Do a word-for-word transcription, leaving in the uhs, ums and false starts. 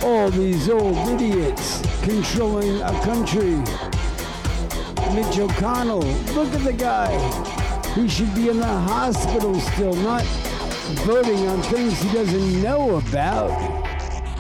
all these old idiots controlling a country. Mitch McConnell, look at the guy. He should be in the hospital still, not voting on things he doesn't know about.